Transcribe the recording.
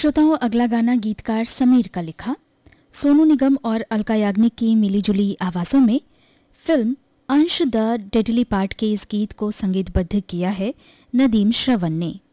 श्रोताओं, अगला गाना गीतकार समीर का लिखा, सोनू निगम और अलका याग्निक की मिलीजुली आवाज़ों में फिल्म अंश द डेडली पार्ट के इस गीत को संगीतबद्ध किया है नदीम श्रवण ने।